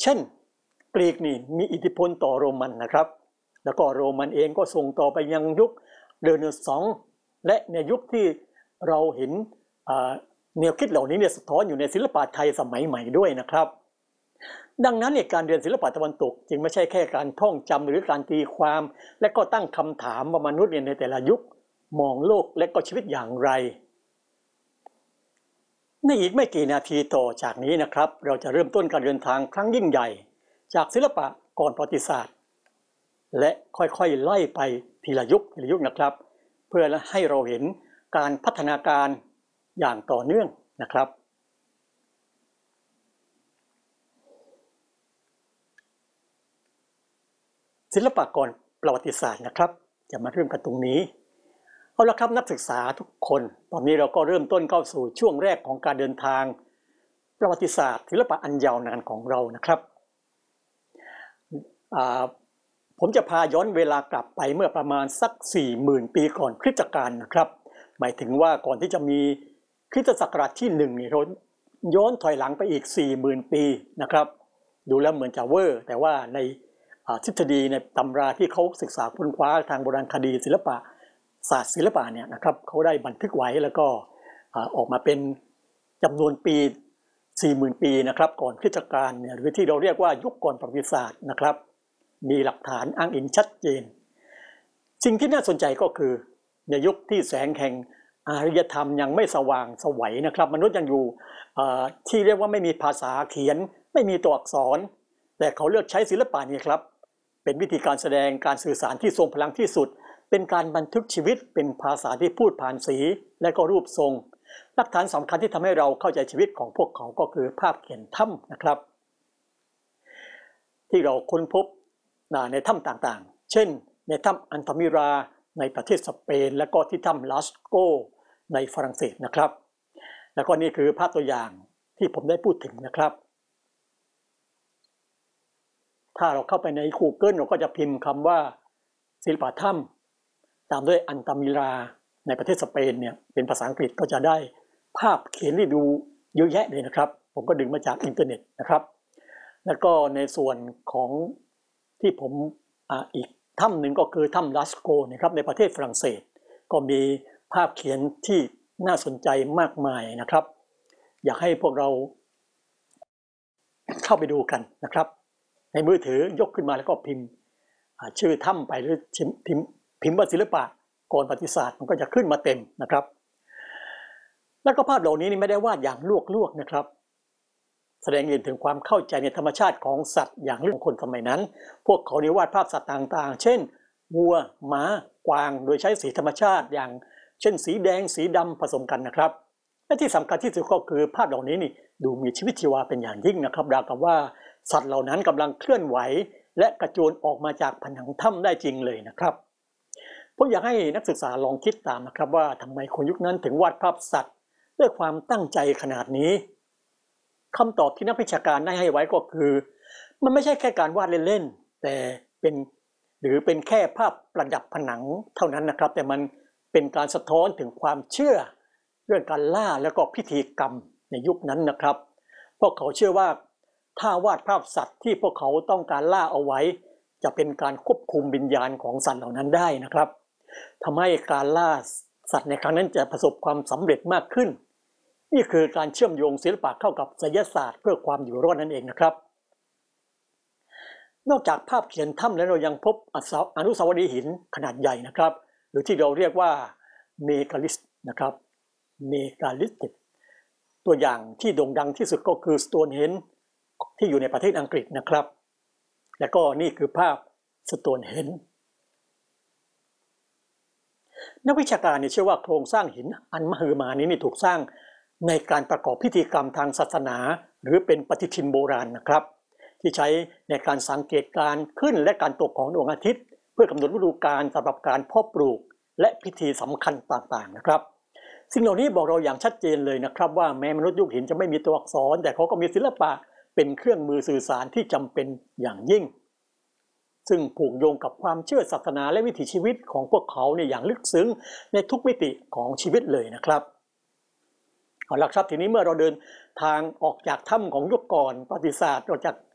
ช่นกรีกนี่มีอิทธิพลต่อโรมันนะครับแล้วก็โรมันเองก็ส่งต่อไปยังยุคเรเนซองส์และในยุคที่เราเห็นแนวคิดเหล่านี้เนี่ยสะท้อนอยู่ในศิลปะไทยสมัยใหม่ด้วยนะครับดังนั้นเนี่ยการเรียนศิลปะตะวันตกจึงไม่ใช่แค่การท่องจำหรือการตีความและก็ตั้งคำถามว่ามนุษย์เนี่ยในแต่ละยุคมองโลกและก็ชีวิตอย่างไรในอีกไม่กี่นาทีต่อจากนี้นะครับเราจะเริ่มต้นการเดินทางครั้งยิ่งใหญ่จากศิลปะก่อนประวัติศาสตร์และค่อยๆไล่ไปทีละยุคนะครับเพื่อให้เราเห็นการพัฒนาการอย่างต่อเนื่องนะครับศิลปะก่อนประวัติศาสตร์นะครับจะมาเริ่มกันตรงนี้เอาละครับนักศึกษาทุกคนตอนนี้เราก็เริ่มต้นเข้าสู่ช่วงแรกของการเดินทางประวัติศาสตร์ศิลปะอันยาวนานของเรานะครับผมจะพาย้อนเวลากลับไปเมื่อประมาณสัก 40,000 ปีก่อนคริสตกาลนะครับหมายถึงว่าก่อนที่จะมีคริสตศักราชที่1นี่เราย้อนถอยหลังไปอีก 40,000 ปีนะครับดูแล้วเหมือนจะเวอร์แต่ว่าในทฤษฎีในตำราที่เขาศึกษาค้นคว้าทางโบราณคดีศิลปะศาสตร์ศิลปะเนี่ยนะครับเขาได้บันทึกไว้แล้วก็ออกมาเป็นจำนวนปี 40,000 ปีนะครับก่อนคริสตกาลเนี่ยหรือที่เราเรียกว่ายุคก่อนประวัติศาสตร์นะครับมีหลักฐานอ้างอิงชัดเจนสิ่งที่น่าสนใจก็คือในยุคที่แสงแห่งอารยธรรมยังไม่สว่างไสวนะครับมนุษย์ยังอยู่ที่เรียกว่าไม่มีภาษาเขียนไม่มีตัวอักษรแต่เขาเลือกใช้ศิลปะนี้ครับเป็นวิธีการแสดงการสื่อสารที่ทรงพลังที่สุดเป็นการบันทึกชีวิตเป็นภาษาที่พูดผ่านสีและก็รูปทรงหลักฐานสำคัญที่ทำให้เราเข้าใจชีวิตของพวกเขาก็คือภาพเขียนถ้ำนะครับที่เราค้นพบในถ้ำต่างๆเช่นในถ้ำอันตามิราในประเทศสเปนและก็ที่ถ้ำลาสโกในฝรั่งเศสนะครับแล้วก็นี่คือภาพตัวอย่างที่ผมได้พูดถึงนะครับถ้าเราเข้าไปใน Google เราก็จะพิมพ์คำว่าศิลปะถ้ำตามด้วยอันตามิราในประเทศสเปนเนี่ยเป็นภาษาอังกฤษก็จะได้ภาพเขียนที่ดูเยอะแยะเลยนะครับผมก็ดึงมาจากอินเทอร์เน็ตนะครับแล้วก็ในส่วนของที่ผมอีกถ้ำหนึ่งก็คือถ้ำลาสโกนะครับในประเทศฝรั่งเศสก็มีภาพเขียนที่น่าสนใจมากมายนะครับอยากให้พวกเราเข้าไปดูกันนะครับในมือถือยกขึ้นมาแล้วก็พิมพ์ชื่อถ้ำไปหรือพิมพ์ว่าศิลปะก่อนประวัติศาสตร์มันก็จะขึ้นมาเต็มนะครับแล้วก็ภาพเหล่านี้ไม่ได้วาดอย่างลวกๆนะครับแสดงเห็นถึงความเข้าใจในธรรมชาติของสัตว์อย่างลึกของคนสมัยนั้นพวกเขาได้วาดภาพสัตว์ต่างๆเช่นวัวม้ากวางโดยใช้สีธรรมชาติอย่างเช่นสีแดงสีดำผสมกันนะครับและที่สำคัญที่สุดก็คือภาพเหล่านี้นี่ดูมีชีวิตชีวาเป็นอย่างยิ่งนะครับราวกับว่าสัตว์เหล่านั้นกำลังเคลื่อนไหวและกระโจนออกมาจากผนังถ้ำได้จริงเลยนะครับผมอยากให้นักศึกษาลองคิดตามนะครับว่าทำไมคนยุคนั้นถึงวาดภาพสัตว์ด้วยความตั้งใจขนาดนี้คำตอบที่นักวิชาการได้ให้ไว้ก็คือมันไม่ใช่แค่การวาดเล่นๆแต่เป็นแค่ภาพประดับผนังเท่านั้นนะครับแต่มันเป็นการสะท้อนถึงความเชื่อเรื่องการล่าแล้วก็พิธีกรรมในยุคนั้นนะครับพวกเขาเชื่อว่าถ้าวาดภาพสัตว์ที่พวกเขาต้องการล่าเอาไว้จะเป็นการควบคุมวิญญาณของสัตว์เหล่านั้นได้นะครับทำให้การล่าสัตว์ในครั้งนั้นจะประสบความสำเร็จมากขึ้นนี่คือการเชื่อมโยงศิลปะเข้ากับไสยศาสตร์เพื่อความอยู่รอดนั่นเองนะครับนอกจากภาพเขียนถ้ำแล้วเรายังพบอนุสาวรีย์หินขนาดใหญ่นะครับหรือที่เราเรียกว่าเมกาลิสนะครับเมกาลิสตัวอย่างที่โด่งดังที่สุดก็คือสโตนเฮนจ์ที่อยู่ในประเทศอังกฤษนะครับและก็นี่คือภาพสโตนเฮนจ์นักวิชาการเชื่อว่าโครงสร้างหินอันมหึมานี้ถูกสร้างในการประกอบพิธีกรรมทางศาสนาหรือเป็นปฏิทินโบราณนะครับที่ใช้ในการสังเกตการขึ้นและการตกของดวงอาทิตย์เพื่อกำหนดฤดูกาลสำหรับการเพาะปลูกและพิธีสำคัญต่างๆนะครับสิ่งเหล่านี้บอกเราอย่างชัดเจนเลยนะครับว่าแม้มนุษย์ยุคหินจะไม่มีตัวอักษรแต่เขาก็มีศิลปะเป็นเครื่องมือสื่อสารที่จำเป็นอย่างยิ่งซึ่งผูกโยงกับความเชื่อศาสนาและวิถีชีวิตของพวกเขาอย่างลึกซึ้งในทุกมิติของชีวิตเลยนะครับเอาล่ะครับทีนี้เมื่อเราเดินทางออกจากถ้ำของยุคก่อนประวัติศาสตร์เราจะ